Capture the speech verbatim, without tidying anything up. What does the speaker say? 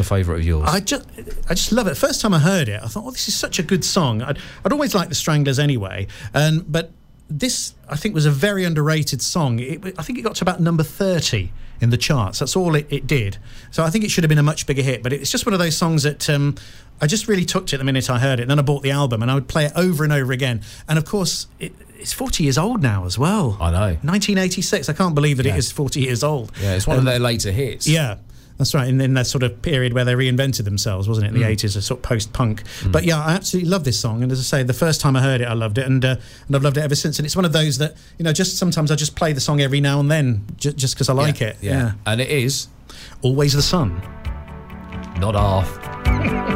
a favourite of yours? I just, I just love it. First time I heard it, I thought, oh, this is such a good song. I'd, I'd always liked the Stranglers anyway, and but this, I think, was a very underrated song. It, I think it got to about number thirty in the charts. That's all it, it did. So I think it should have been a much bigger hit, but it's just one of those songs that um, I just really took to it the minute I heard it. And then I bought the album, and I would play it over and over again. And of course, it, it's forty years old now as well. I know. nineteen eighty-six. I can't believe that Yeah. it is forty years old. Yeah, it's one um, of their later hits. Yeah. That's right, and in that sort of period where they reinvented themselves, wasn't it? In the mm. eighties, a sort of post-punk. Mm. But yeah, I absolutely love this song, and as I say, the first time I heard it, I loved it, and uh, and I've loved it ever since. And it's one of those that, you know, just sometimes I just play the song every now and then, j- just because I like yeah, it. Yeah. yeah, and it is Always the Sun. Not half.